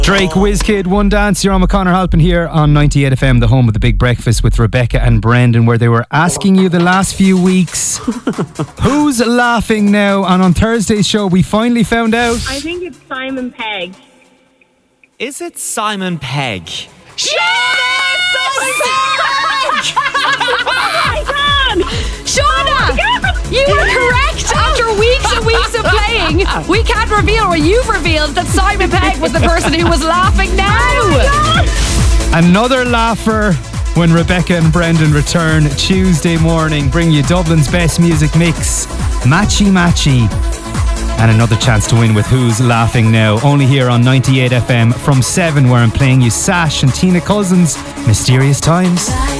Drake, WizKid, One Dance. You're on McConnor Halpin here on 98 FM, the home of the Big Breakfast with Rebecca and Brendan, where they were asking you the last few weeks, who's laughing now? And on Thursday's show, we finally found out. I think it's Simon Pegg. Is it Simon Pegg? Yes! Shauna, you were correct after weeks and weeks of playing. We can't reveal, or you've revealed, that Simon Pegg was the person who was laughing now. Another laugher when Rebecca and Brendan return Tuesday morning, bring you Dublin's best music mix, Matchy Matchy, and another chance to win with Who's Laughing Now, only here on 98 FM from 7, where I'm playing you Sash and Tina Cousins, Mysterious Times.